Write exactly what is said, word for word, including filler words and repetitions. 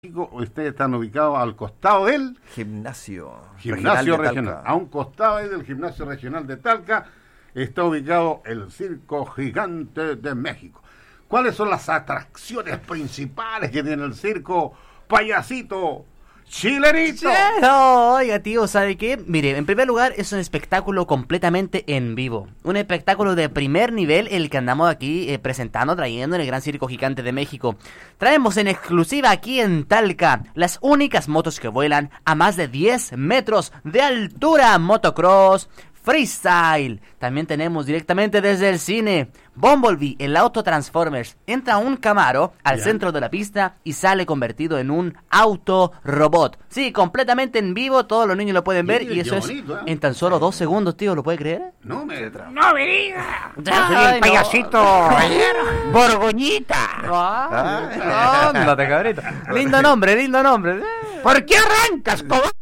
Ustedes están ubicados al costado del gimnasio, gimnasio regional, regional. A un costado ahí del gimnasio regional de Talca está ubicado el Circo Gigante de México. ¿Cuáles son las atracciones principales que tiene el circo, payasito chilenito? No, oiga, tío, ¿sabe qué? Mire, en primer lugar, es un espectáculo completamente en vivo. Un espectáculo de primer nivel, el que andamos aquí eh, presentando, trayendo en el Gran Circo Gigante de México. Traemos en exclusiva aquí en Talca las únicas motos que vuelan a más de diez metros de altura. Motocross, freestyle. También tenemos directamente desde el cine Bumblebee, el auto Transformers. Entra un Camaro al Ya. centro de la pista y sale convertido en un auto robot. Sí, completamente en vivo, todos los niños lo pueden ver. Sí, Y qué eso bonito, es ¿eh? en tan solo dos segundos, tío, ¿lo puede creer? No me ¡No me diga! Yo soy Ay, el no. payasito Borgoñita. Ah, ándate, cabrito. Lindo nombre, lindo nombre. ¿Por qué arrancas, cobarde?